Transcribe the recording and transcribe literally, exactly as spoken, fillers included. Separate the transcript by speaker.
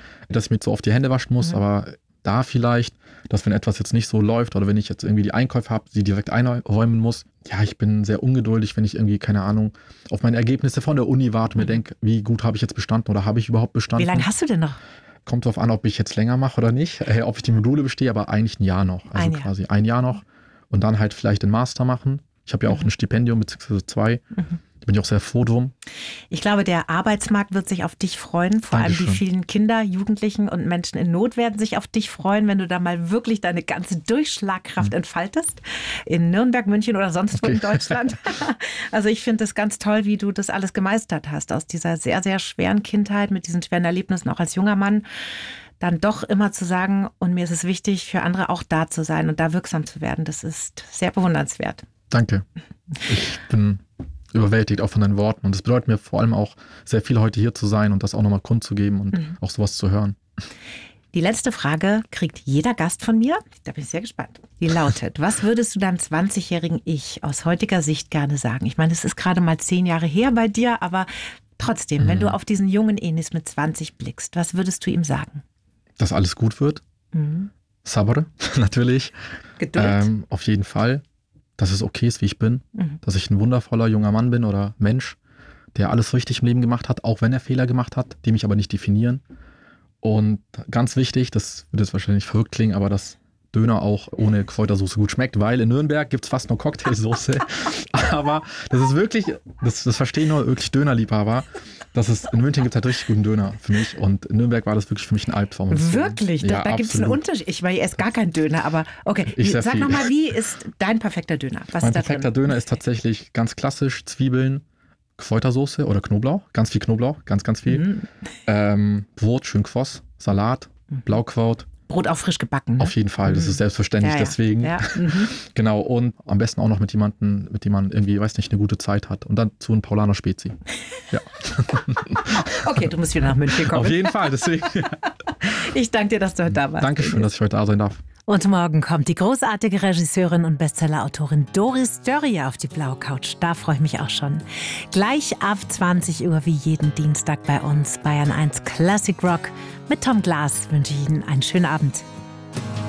Speaker 1: dass ich mir so oft die Hände waschen muss, mhm. aber da vielleicht, dass wenn etwas jetzt nicht so läuft oder wenn ich jetzt irgendwie die Einkäufe habe, sie direkt einräumen muss. Ja, ich bin sehr ungeduldig, wenn ich irgendwie, keine Ahnung, auf meine Ergebnisse von der Uni warte und mir denke, wie gut habe ich jetzt bestanden oder habe ich überhaupt bestanden.
Speaker 2: Wie lange hast du denn noch?
Speaker 1: Kommt drauf an, ob ich jetzt länger mache oder nicht, äh, ob ich die Module bestehe, aber eigentlich ein Jahr noch. Also ein Jahr. quasi ein Jahr noch und dann halt vielleicht den Master machen. Ich habe ja auch mhm. ein Stipendium, beziehungsweise zwei. Mhm. Da bin ich auch sehr froh drum.
Speaker 2: Ich glaube, der Arbeitsmarkt wird sich auf dich freuen. Vor
Speaker 1: Dankeschön.
Speaker 2: allem die vielen Kinder, Jugendlichen und Menschen in Not werden sich auf dich freuen, wenn du da mal wirklich deine ganze Durchschlagkraft mhm. entfaltest. In Nürnberg, München oder sonst wo okay. in Deutschland. Also ich finde es ganz toll, wie du das alles gemeistert hast. Aus dieser sehr, sehr schweren Kindheit mit diesen schweren Erlebnissen, auch als junger Mann. Dann doch immer zu sagen, und mir ist es wichtig, für andere auch da zu sein und da wirksam zu werden. Das ist sehr bewundernswert.
Speaker 1: Danke. Ich bin überwältigt auch von deinen Worten. Und es bedeutet mir vor allem auch sehr viel, heute hier zu sein und das auch nochmal kundzugeben und mhm. auch sowas zu hören.
Speaker 2: Die letzte Frage kriegt jeder Gast von mir. Da bin ich sehr gespannt. Die lautet, was würdest du deinem zwanzigjährigen Ich aus heutiger Sicht gerne sagen? Ich meine, es ist gerade mal zehn Jahre her bei dir, aber trotzdem, mhm. wenn du auf diesen jungen Enis mit zwanzig blickst, was würdest du ihm sagen?
Speaker 1: Dass alles gut wird. Mhm. Sabr, natürlich.
Speaker 2: Geduld.
Speaker 1: Ähm, auf jeden Fall. Dass es okay ist, wie ich bin. Mhm. Dass ich ein wundervoller junger Mann bin oder Mensch, der alles richtig im Leben gemacht hat, auch wenn er Fehler gemacht hat, die mich aber nicht definieren. Und ganz wichtig, das wird jetzt wahrscheinlich verrückt klingen, aber dass Döner auch ohne Kräutersoße gut schmeckt, weil in Nürnberg gibt es fast nur Cocktailsoße. Aber das ist wirklich, das, das verstehen nur wirklich Dönerliebhaber. Das ist, in München gibt es halt richtig guten Döner für mich und in Nürnberg war das wirklich für mich ein Albtraum.
Speaker 2: Wirklich?
Speaker 1: Ja,
Speaker 2: da da gibt es einen Unterschied. Ich meine, ich esse gar keinen Döner, aber okay.
Speaker 1: Ich
Speaker 2: Sag nochmal, wie ist dein perfekter Döner? Was
Speaker 1: mein
Speaker 2: ist da
Speaker 1: perfekter
Speaker 2: drin?
Speaker 1: Döner ist tatsächlich ganz klassisch Zwiebeln, Kräutersoße oder Knoblauch, ganz viel Knoblauch, ganz, ganz viel. Mhm. Ähm, Brot, schön Kvoss, Salat, mhm. Blaukraut.
Speaker 2: Brot auch frisch gebacken. Ne?
Speaker 1: Auf jeden Fall, das ist selbstverständlich,
Speaker 2: ja, ja.
Speaker 1: deswegen.
Speaker 2: Ja. Mhm.
Speaker 1: Genau, und am besten auch noch mit jemandem, mit dem man irgendwie, weiß nicht, eine gute Zeit hat. Und dann zu einem Paulaner Spezi. Ja.
Speaker 2: Okay, du musst wieder nach München kommen.
Speaker 1: Auf jeden Fall, deswegen.
Speaker 2: Ich danke dir, dass du heute da warst.
Speaker 1: Dankeschön, dass ich heute da sein darf.
Speaker 2: Und morgen kommt die großartige Regisseurin und Bestsellerautorin Doris Dörrier auf die blaue Couch. Da freue ich mich auch schon. Gleich ab zwanzig Uhr wie jeden Dienstag bei uns. Bayern eins Classic Rock. Mit Tom Glas wünsche ich Ihnen einen schönen Abend.